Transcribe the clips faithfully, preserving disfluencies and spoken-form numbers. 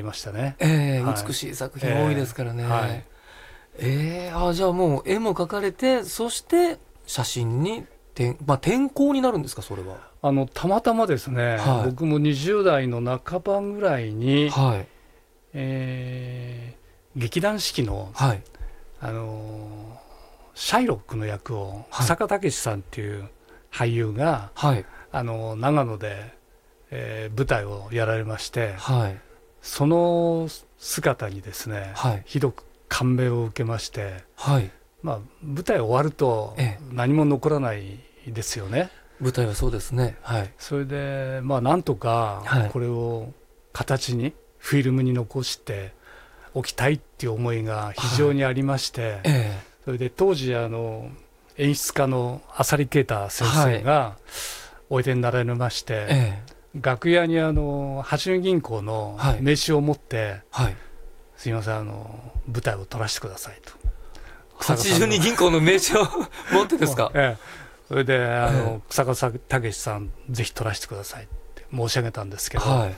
ましたね。 えーはい、 美しい作品多いですからね。 えーはいえー、あじゃあもう絵も描かれて、そして写真に転、まあ、転校になるんですか、それは。 あのたまたまですね、 はい、 僕もにじゅう代の半ばぐらいに、 はいえー劇団四季の、 はい、 あのーシャイロックの役をはい草加武さんっていう俳優が、 はい、 あの長野で、えー舞台をやられまして、 はい、 その姿にですね、 はい、 ひどく感銘を受けまして、 はい、 まあ、舞台終わるとええ何も残らないですよね。 舞台はそうですね。はい、 それで、まあ、なんとかはいこれを形にフィルムに残しておきたいっていう思いが非常にありまして、 えそれで当時あの演出家の浅利啓太先生がおいでになられまして、 えええ楽屋にあの八十銀行のはい名刺を持って、 はい、 すいません、あの舞台を撮らせてくださいと。 八十二銀行の名刺を持ってですか。 ええ、それであの、 ええ草加武さんぜひ撮らせてくださいって申し上げたんですけど、 はい、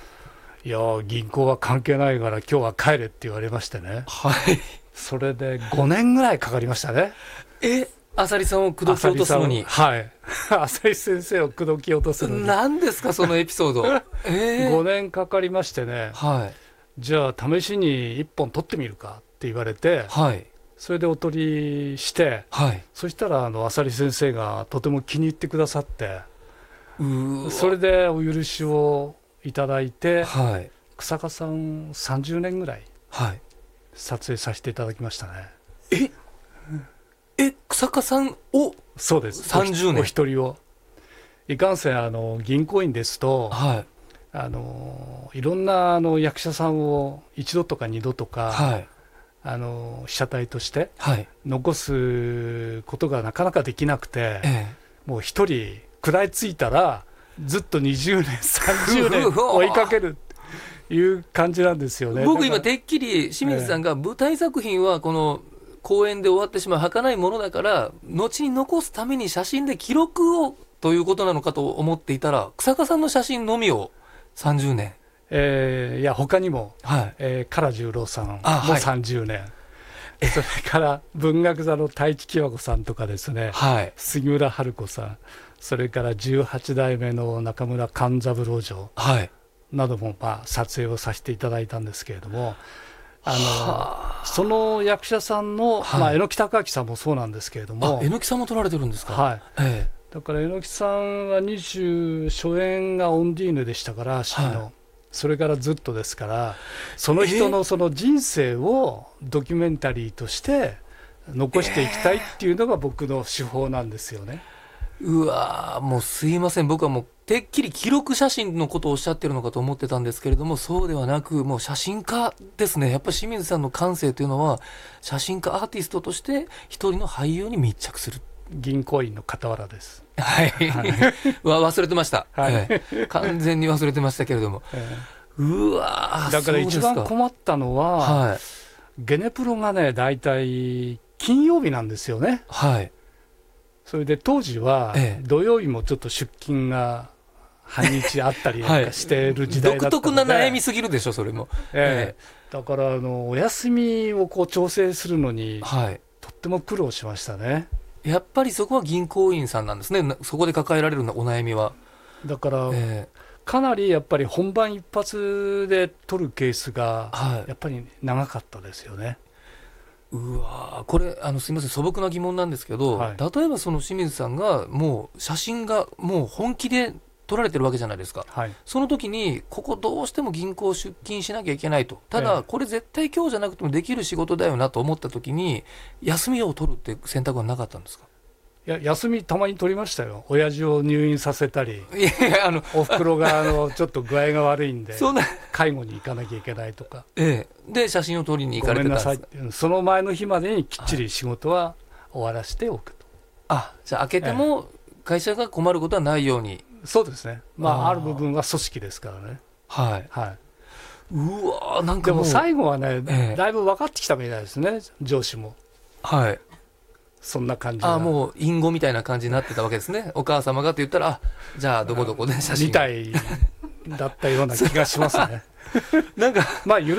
いや銀行は関係ないから今日は帰れって言われましてね、 はい、 それでごねんぐらいかかりましたね。 え浅利さんを口説き落とすのに。 浅利さんをはい浅利先生を口説き落とすのに何ですかそのエピソード。えー、 ごねんかかりましてね、 はいじゃあ試しにいっぽん撮ってみるかって言われて、 はいそれでお撮りして、 はいそしたらあの浅利先生がとても気に入ってくださって、 うーわそれでお許しをいただいて、 はい草加さんさんじゅうねんぐらいはい撮影させていただきましたね。 ええ草加さんをそうです、 さんじゅうねんお一人を。いかんせんあの銀行員ですと、 はいあのいろんなあの役者さんを一度とか二度とか、 はいあの被写体としてはい残すことがなかなかできなくて、 えもう一人食らいついたらずっとにじゅうねんさんじゅうねん追いかけるっていう感じなんですよね。 え僕だから今てっきり清水さんが舞台作品はこの公演で終わってしまう儚いものだから後に残すために写真で記録をということなのかと思っていたら、草加さんの写真のみをさんじゅうねん。 えーいや他にも、 はいえー、唐十郎さんあはいもさんじゅうねん、それから文学座の太一喜和子さんとかですね、 はい杉村春子さん、それからじゅうはち代目の中村勘三郎城はいなども、まあ、撮影をさせていただいたんですけれども、あはのその役者さんの、 はいまあ、榎木隆明さんもそうなんですけれどあも、 榎木さんも撮られてるんですか。 はい、 えだから榎木さんはにじゅう初演がオンディーヌでしたから式の、 はい、 それからずっとですから、その人のその人生をドキュメンタリーとして残していきたいっていうのが僕の手法なんですよね。 えうわーもうすいません、僕はもうてっきり記録写真のことをおっしゃってるのかと思ってたんですけれども、そうではなくもう写真家ですね。やっぱり清水さんの感性というのは写真家アーティストとして一人の俳優に密着する。 銀行員の傍らです。 はい、わ忘れてました、 はいええ完全に忘れてましたけれども、 えうわーだから一番困ったのは、 はいゲネプロがねだいたい金曜日なんですよね。 はいそれで当時はええ土曜日もちょっと出勤が半日あったりなんかしてる時代だったので、 独特な悩みすぎるでしょそれも。 ええだからあのお休みをこう調整するのにはいとっても苦労しましたね。 やっぱりそこは銀行員さんなんですね。なそこで抱えられるお悩みは。 だからえかなりやっぱり本番一発で撮るケースがはいやっぱり長かったですよね。 うわこれあのすみません素朴な疑問なんですけど、 はい例えばその清水さんがもう写真がもう本気で撮られてるわけじゃないですか。 はい、 その時にここどうしても銀行出勤しなきゃいけないと、たええだこれ絶対今日じゃなくてもできる仕事だよなと思った時に休みを取るって選択はなかったんですか。 いや休みたまに取りましたよ。親父を入院させたり、 いやいやあのおふくろがあのちょっと具合が悪いんでそんな、 介護に行かなきゃいけないとか、 ええ、で写真を撮りに行ごめんかれてたんですか。 なさいっていう、その前の日までにきっちり仕事は終わらせておくと。 あじゃあ開けても会社が困ることはないように。 そうですね、まあ、 あーある部分は組織ですからね。 はい、 はうわなんい、でもかもう最後はね、 ええだいぶ分かってきたみたいですね、上司も。 はい、 そんな感じがあもう隠語みたいな感じになってたわけですね。お母様がって言ったらあじゃあどこどこで写真みたいだったような気がしますね。 なんかまあ許